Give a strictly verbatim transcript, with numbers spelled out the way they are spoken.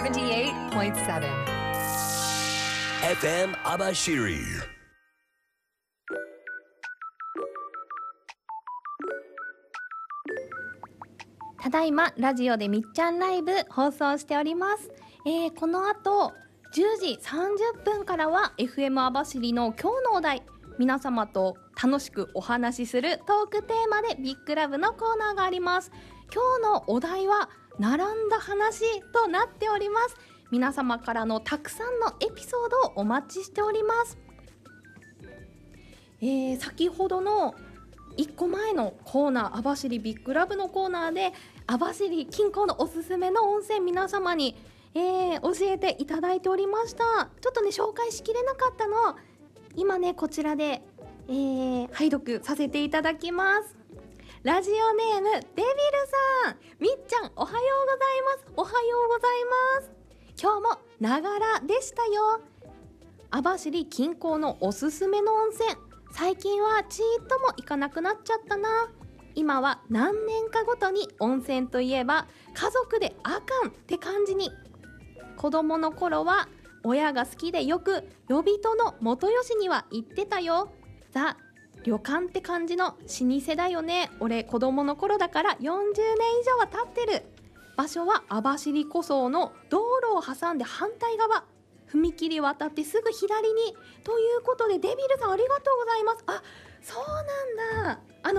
seventy-eight point seven エフエム 網走。 ただいまラジオでみっちゃんライブ放送しております。えー、この後じゅうじさんじゅっぷんからは エフエム 網走の今日のお題、皆様と楽しくお話しするトークテーマでビッグラブのコーナーがあります。今日のお題は並んだ話となっております。皆様からのたくさんのエピソードをお待ちしております。えー、先ほどのいっこまえのコーナー、網走ビッグラブのコーナーで網走近郊のおすすめの温泉皆様に、えー、教えていただいておりました。ちょっとね紹介しきれなかったの今ねこちらで、えー、拝読させていただきます。ラジオネームデビルさん、みっちゃんおはようございます。おはようございます。今日もながらでしたよ。網走近郊のおすすめの温泉、最近はちーっとも行かなくなっちゃったな。今は何年かごとに温泉といえば家族であかんって感じに。子供の頃は親が好きでよく呼人の元吉には行ってたよ。ザ・旅館って感じの老舗だよね。俺子供の頃だからよんじゅうねん以上は経ってる。場所は網走湖荘の道路を挟んで反対側、踏切渡ってすぐ左に。ということでデビルさんありがとうございます。あ、そうなんだ。あの